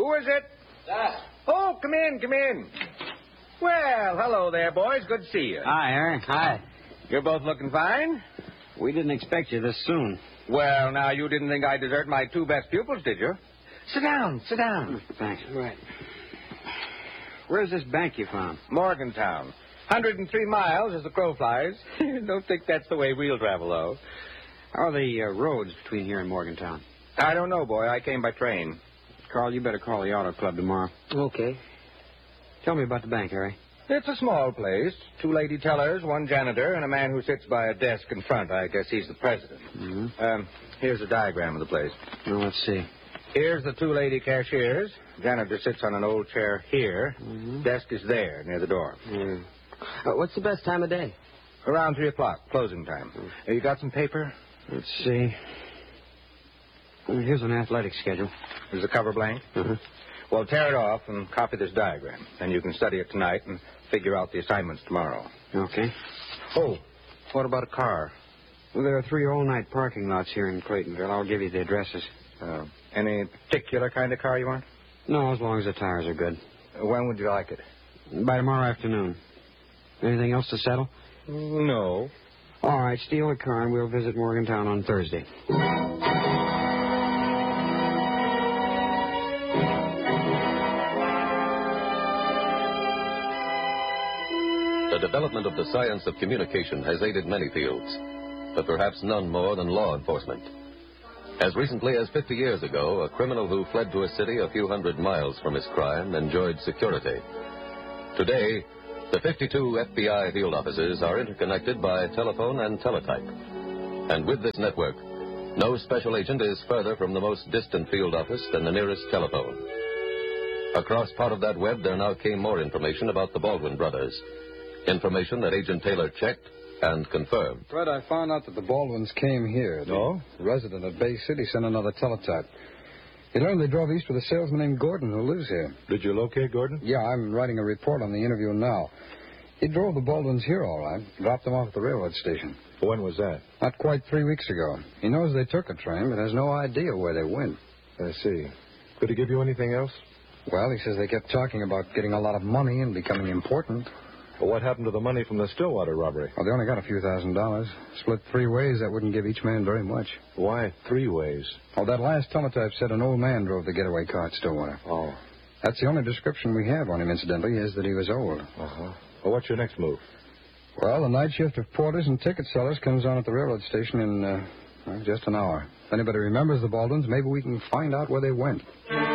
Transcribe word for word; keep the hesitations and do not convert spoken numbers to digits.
Who is it? That. Oh, come in, come in. Well, hello there, boys. Good to see you. Hi, Harry. Hi. You're both looking fine? We didn't expect you this soon. Well, now, you didn't think I'd desert my two best pupils, did you? Sit down, sit down. Thanks. Right. Where's this bank you found? Morgantown. one hundred three miles as the crow flies. Don't think that's the way we'll travel, though. How are the uh, roads between here and Morgantown? I don't know, boy. I came by train. Carl, you better call the auto club tomorrow. Okay. Tell me about the bank, Harry. It's a small place. Two lady tellers, one janitor, and a man who sits by a desk in front. I guess he's the president. Mm-hmm. Um, here's a diagram of the place. Well, let's see. Here's the two lady cashiers. Janitor sits on an old chair here. Mm-hmm. Desk is there, near the door. Mm. Uh, what's the best time of day? Around three o'clock, closing time. Uh, you got some paper? Let's see. Uh, here's an athletic schedule. Is the cover blank? Uh-huh. Well, tear it off and copy this diagram. Then you can study it tonight and figure out the assignments tomorrow. Okay. Oh, what about a car? Well, there are three all-night parking lots here in Claytonville. I'll give you the addresses. Uh, any particular kind of car you want? No, as long as the tires are good. Uh, when would you like it? By tomorrow afternoon. Anything else to settle? No. All right, steal a car and we'll visit Morgantown on Thursday. The development of the science of communication has aided many fields, but perhaps none more than law enforcement. As recently as fifty years ago, a criminal who fled to a city a few hundred miles from his crime enjoyed security. Today, the fifty-two F B I field offices are interconnected by telephone and teletype. And with this network, no special agent is further from the most distant field office than the nearest telephone. Across part of that web, there now came more information about the Baldwin brothers. Information that Agent Taylor checked and confirmed. Fred, I found out that the Baldwins came here. The Oh? resident of Bay City sent another teletype. He learned they drove east with a salesman named Gordon who lives here. Did you locate Gordon? Yeah, I'm writing a report on the interview now. He drove the Baldwins here all right, dropped them off at the railroad station. When was that? Not quite three weeks ago. He knows they took a train, but has no idea where they went. I see. Could he give you anything else? Well, he says they kept talking about getting a lot of money and becoming important. Well, what happened to the money from the Stillwater robbery? Well, they only got a few thousand dollars. Split three ways, that wouldn't give each man very much. Why three ways? Oh, that last teletype said an old man drove the getaway car at Stillwater. Oh. That's the only description we have on him, incidentally, is that he was old. Uh-huh. Well, what's your next move? Well, the night shift of porters and ticket sellers comes on at the railroad station in uh, well, just an hour. If anybody remembers the Baldwins, maybe we can find out where they went.